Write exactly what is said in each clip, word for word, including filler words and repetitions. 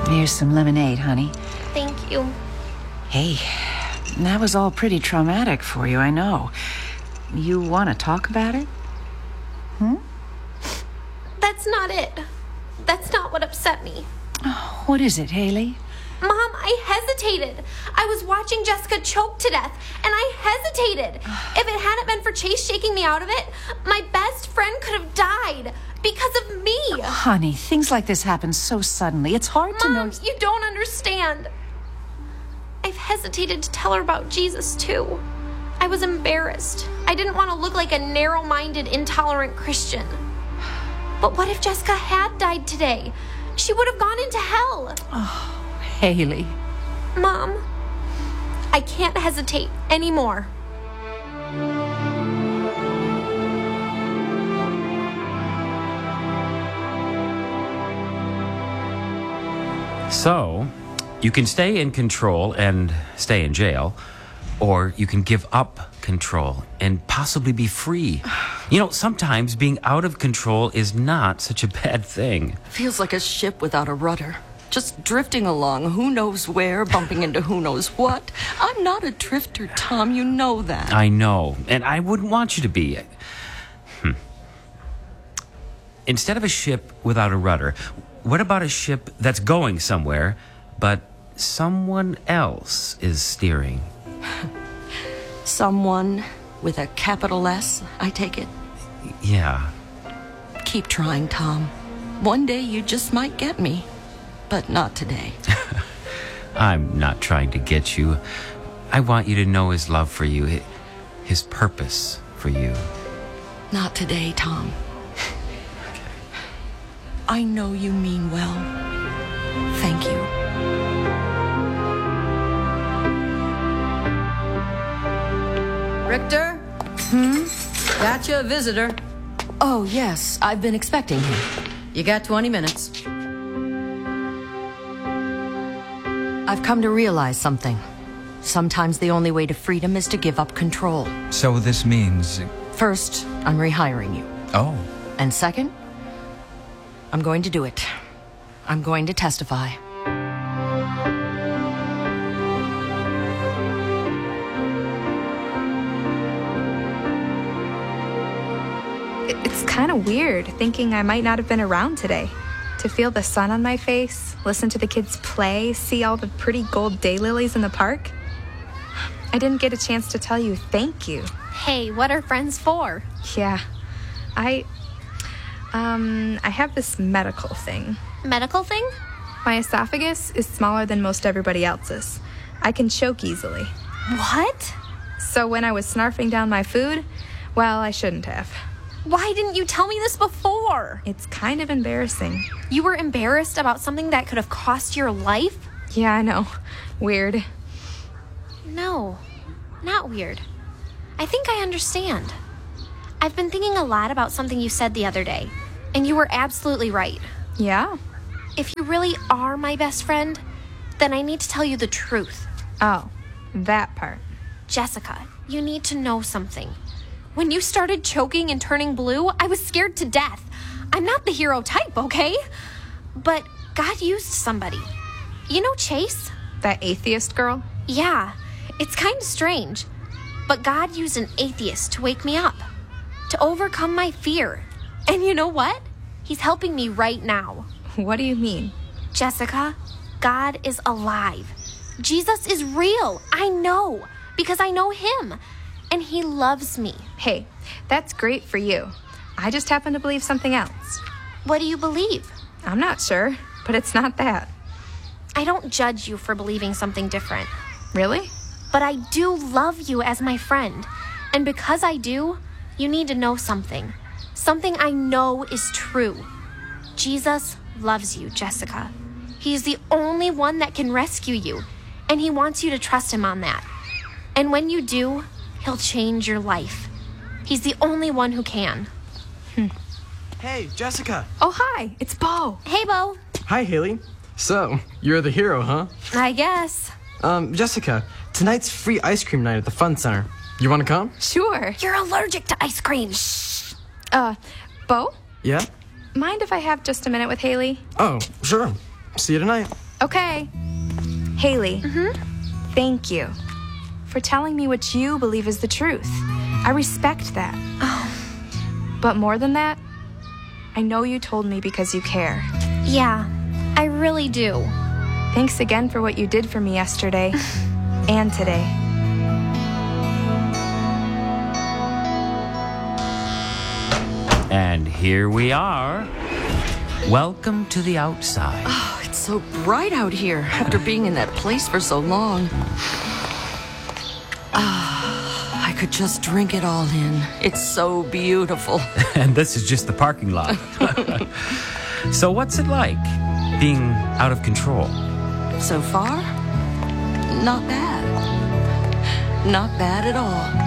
Here's some lemonade, honey. Thank you. Hey, that was all pretty traumatic for you, I know. You want to talk about it? Hmm? That's not it. That's not what upset me. Oh, what is it, Haley? Mom, I hesitated. I was watching Jessica choke to death, and I hesitated. If it hadn't been for Chase shaking me out of it, my best friend could have died because of me. Oh, honey, things like this happen so suddenly. It's hard Mom, to know. You don't understand. I've hesitated to tell her about Jesus, too. I was embarrassed. I didn't want to look like a narrow-minded, intolerant Christian. But what if Jessica had died today? She would have gone into hell. Oh, Haley. Mom, I can't hesitate anymore. So, you can stay in control and stay in jail, or you can give up control and possibly be free. You know, sometimes being out of control is not such a bad thing. Feels like a ship without a rudder. Just drifting along, who knows where, bumping into who knows what. I'm not a drifter, Tom, you know that. I know, and I wouldn't want you to be. Hmm. Instead of a ship without a rudder, what about a ship that's going somewhere, but someone else is steering? Someone with a capital S, I take it? Yeah. Keep trying, Tom. One day you just might get me. But not today. I'm not trying to get you. I want you to know his love for you, his purpose for you. Not today, Tom. Okay. I know you mean well. Thank you. Richter? Hmm? Got you a visitor. Oh, yes. I've been expecting him. You got twenty minutes. I've come to realize something. Sometimes the only way to freedom is to give up control. So this means... First, I'm rehiring you. Oh. And second, I'm going to do it. I'm going to testify. It's kind of weird thinking I might not have been around today. To feel the sun on my face, listen to the kids play, see all the pretty gold daylilies in the park. I didn't get a chance to tell you thank you. Hey, what are friends for? Yeah, I, um, I have this medical thing. Medical thing? My esophagus is smaller than most everybody else's. I can choke easily. What? So when I was snarfing down my food, well, I shouldn't have. Why didn't you tell me this before? It's kind of embarrassing. You were embarrassed about something that could have cost your life? Yeah, I know. Weird. No, not weird. I think I understand. I've been thinking a lot about something you said the other day, and you were absolutely right. Yeah? If you really are my best friend, then I need to tell you the truth. Oh, that part. Jessica, you need to know something. When you started choking and turning blue, I was scared to death. I'm not the hero type, okay? But God used somebody. You know Chase? That atheist girl? Yeah, it's kind of strange. But God used an atheist to wake me up, to overcome my fear. And you know what? He's helping me right now. What do you mean? Jessica, God is alive. Jesus is real. I know, because I know him. And he loves me. Hey, that's great for you. I just happen to believe something else. What do you believe? I'm not sure, but it's not that. I don't judge you for believing something different. Really? But I do love you as my friend. And because I do, you need to know something. Something I know is true. Jesus loves you, Jessica. He's the only one that can rescue you. And he wants you to trust him on that. And when you do, he'll change your life. He's the only one who can. Hmm. Hey, Jessica. Oh, hi. It's Bo. Hey, Bo. Hi, Haley. So, you're the hero, huh? I guess. Um, Jessica, tonight's free ice cream night at the Fun Center. You want to come? Sure. You're allergic to ice cream. Shh. Uh, Bo? Yeah? Mind if I have just a minute with Haley? Oh, sure. See you tonight. Okay. Haley, Mm-hmm. thank you for telling me what you believe is the truth. I respect that. Oh. But more than that, I know you told me because you care. Yeah, I really do. Thanks again for what you did for me yesterday and today. And here we are. Welcome to the outside. Oh, it's so bright out here after being in that place for so long. Ah, I could just drink it all in. It's so beautiful. And this is just the parking lot. So what's it like being out of control? So far, not bad. Not bad at all.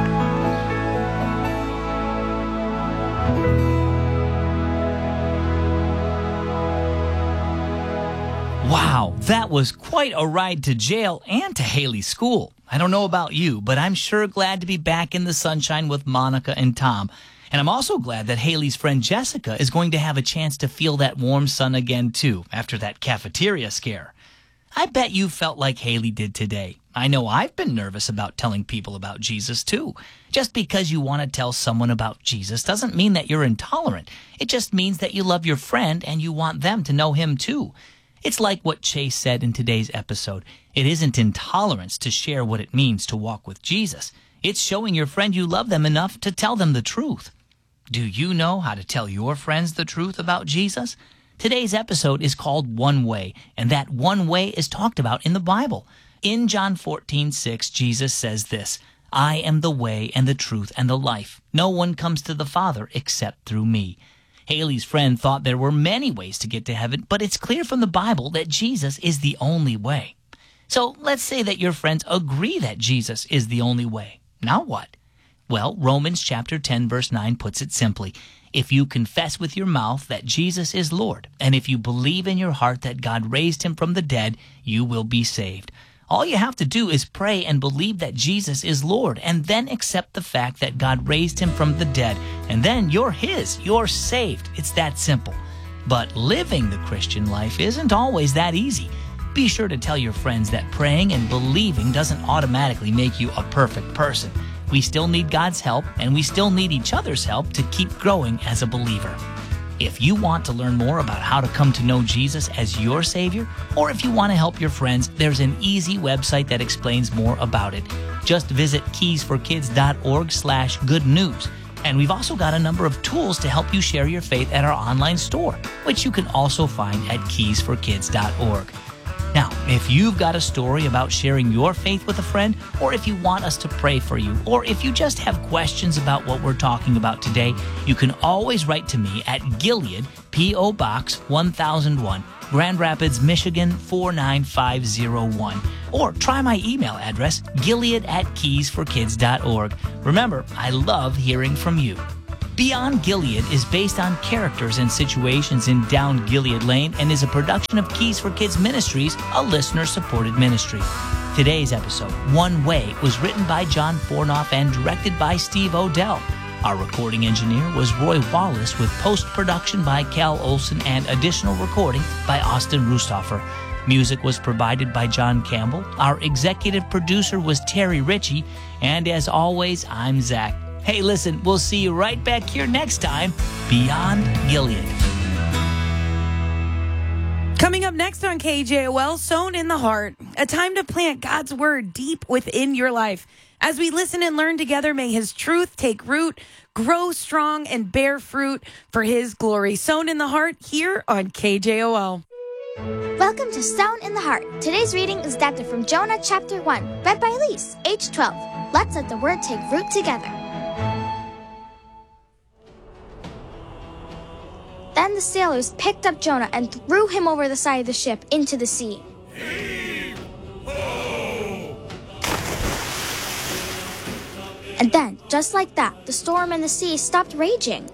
Wow, that was quite a ride to jail and to Haley's school. I don't know about you, but I'm sure glad to be back in the sunshine with Monica and Tom. And I'm also glad that Haley's friend Jessica is going to have a chance to feel that warm sun again, too, after that cafeteria scare. I bet you felt like Haley did today. I know I've been nervous about telling people about Jesus, too. Just because you want to tell someone about Jesus doesn't mean that you're intolerant. It just means that you love your friend and you want them to know him, too. It's like what Chase said in today's episode. It isn't intolerance to share what it means to walk with Jesus. It's showing your friend you love them enough to tell them the truth. Do you know how to tell your friends the truth about Jesus? Today's episode is called One Way, and that one way is talked about in the Bible. In John fourteen six, Jesus says this, I am the way and the truth and the life. No one comes to the Father except through me. Haley's friend thought there were many ways to get to heaven, but it's clear from the Bible that Jesus is the only way. So let's say that your friends agree that Jesus is the only way. Now what? Well, Romans chapter ten verse nine puts it simply. If you confess with your mouth that Jesus is Lord, and if you believe in your heart that God raised him from the dead, you will be saved. All you have to do is pray and believe that Jesus is Lord, and then accept the fact that God raised him from the dead, and then you're his, you're saved. It's that simple. But living the Christian life isn't always that easy. Be sure to tell your friends that praying and believing doesn't automatically make you a perfect person. We still need God's help, and we still need each other's help to keep growing as a believer. If you want to learn more about how to come to know Jesus as your Savior, or if you want to help your friends, there's an easy website that explains more about it. Just visit keysforkids.org slash good news. And we've also got a number of tools to help you share your faith at our online store, which you can also find at keys for kids dot org. Now, if you've got a story about sharing your faith with a friend, or if you want us to pray for you, or if you just have questions about what we're talking about today, you can always write to me at Gilead, P O. Box one thousand one, Grand Rapids, Michigan four nine five zero one. Or try my email address, gilead at keys for kids dot org. Remember, I love hearing from you. Beyond Gilead is based on characters and situations in Down Gilead Lane and is a production of Keys for Kids Ministries, a listener-supported ministry. Today's episode, One Way, was written by John Fornoff and directed by Steve Odell. Our recording engineer was Roy Wallace, with post-production by Cal Olson and additional recording by Austin Rustoffer. Music was provided by John Campbell. Our executive producer was Terry Ritchie. And as always, I'm Zach. Hey, listen, we'll see you right back here next time, Beyond Gilead. Coming up next on K J O L, Sown in the Heart, a time to plant God's word deep within your life. As we listen and learn together, may his truth take root, grow strong, and bear fruit for his glory. Sown in the Heart here on K J O L. Welcome to Sown in the Heart. Today's reading is adapted from Jonah chapter one, read by Elise, age twelve. Let's let the word take root together. Then the sailors picked up Jonah and threw him over the side of the ship into the sea. Heave ho! And then, just like that, the storm and the sea stopped raging.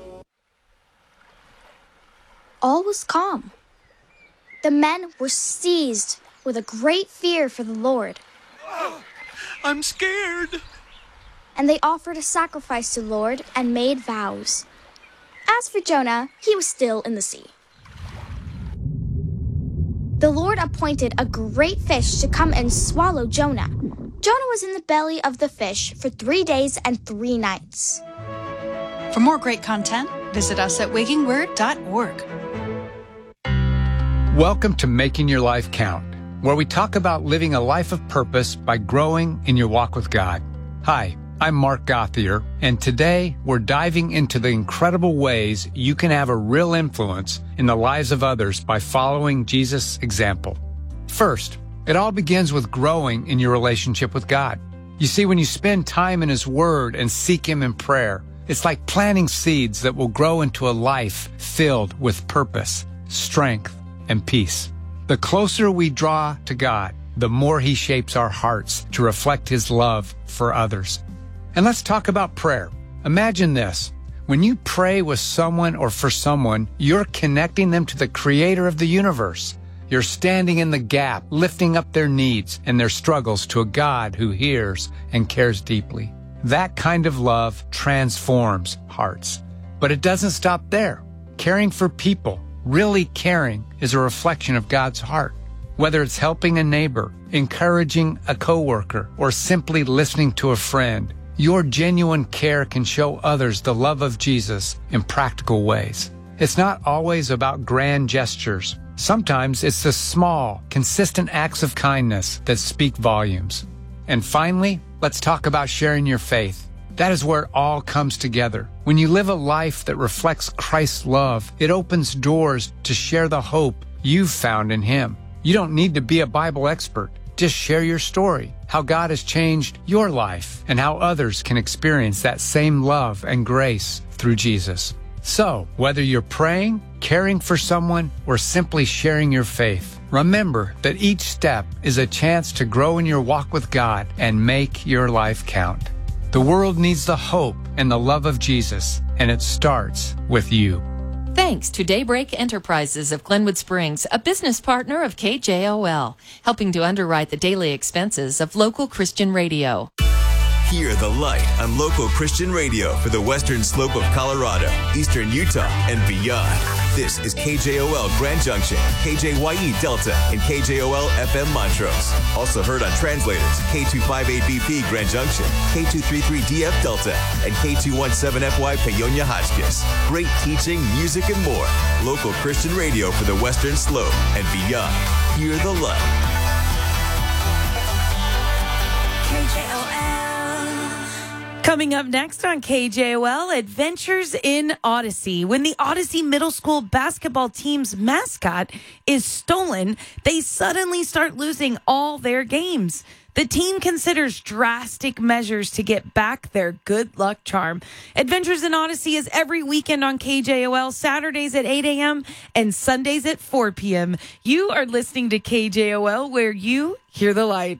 All was calm. The men were seized with a great fear for the Lord. Oh, I'm scared. And they offered a sacrifice to the Lord and made vows. As for Jonah, he was still in the sea. The Lord appointed a great fish to come and swallow Jonah. Jonah was in the belly of the fish for three days and three nights. For more great content, visit us at waking word dot org. Welcome to Making Your Life Count, where we talk about living a life of purpose by growing in your walk with God. Hi, I'm Mark Gothier, and today we're diving into the incredible ways you can have a real influence in the lives of others by following Jesus' example. First, it all begins with growing in your relationship with God. You see, when you spend time in His Word and seek Him in prayer, it's like planting seeds that will grow into a life filled with purpose, strength, and peace. The closer we draw to God, the more He shapes our hearts to reflect His love for others. And let's talk about prayer. Imagine this. When you pray with someone or for someone, you're connecting them to the Creator of the universe. You're standing in the gap, lifting up their needs and their struggles to a God who hears and cares deeply. That kind of love transforms hearts. But it doesn't stop there. Caring for people, really caring, is a reflection of God's heart. Whether it's helping a neighbor, encouraging a coworker, or simply listening to a friend, your genuine care can show others the love of Jesus in practical ways. It's not always about grand gestures. Sometimes it's the small, consistent acts of kindness that speak volumes. And finally, let's talk about sharing your faith. That is where it all comes together. When you live a life that reflects Christ's love, it opens doors to share the hope you've found in Him. You don't need to be a Bible expert. Just share your story, how God has changed your life, and how others can experience that same love and grace through Jesus. So, whether you're praying, caring for someone, or simply sharing your faith, remember that each step is a chance to grow in your walk with God and make your life count. The world needs the hope and the love of Jesus, and it starts with you. Thanks to Daybreak Enterprises of Glenwood Springs, a business partner of K J O L, helping to underwrite the daily expenses of local Christian radio. Hear the light on local Christian radio for the western slope of Colorado, eastern Utah, and beyond. This is K J O L Grand Junction, K J Y E Delta, and K J O L F M Montrose. Also heard on translators K two fifty-eight B P Grand Junction, K two thirty-three D F Delta, and K two seventeen F Y Paonia Hotchkiss. Great teaching, music, and more. Local Christian radio for the western slope and beyond. Hear the light. K J O L. Coming up next on K J O L, Adventures in Odyssey. When the Odyssey Middle School basketball team's mascot is stolen, they suddenly start losing all their games. The team considers drastic measures to get back their good luck charm. Adventures in Odyssey is every weekend on K J O L, Saturdays at eight a.m. and Sundays at four p.m. You are listening to K J O L, where you hear the light.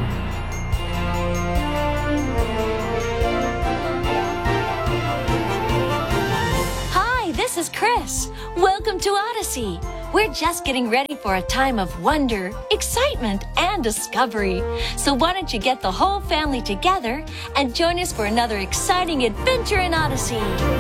This is Chris. Welcome to Odyssey. We're just getting ready for a time of wonder, excitement, and discovery. So why don't you get the whole family together and join us for another exciting adventure in Odyssey?